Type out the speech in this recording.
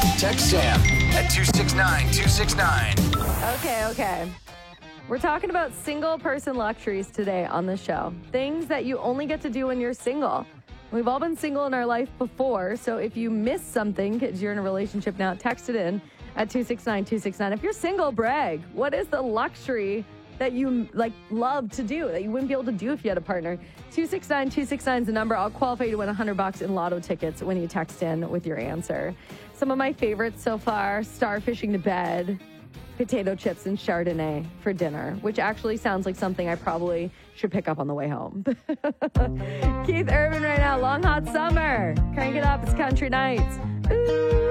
Text Sam at 269-269. Okay. We're talking about single person luxuries today on the show. Things that you only get to do when you're single. We've all been single in our life before, so if you miss something because you're in a relationship now, text it in at 269-269. If you're single, brag. What is the luxury that you love to do that you wouldn't be able to do if you had a partner? 269-269 is the number. I'll qualify you to win $100 in lotto tickets when you text in with your answer. Some of my favorites so far: starfishing to bed, potato chips and Chardonnay for dinner, which actually sounds like something I probably should pick up on the way home. Keith Urban right now, Long Hot Summer. Crank it up, it's country nights. Ooh.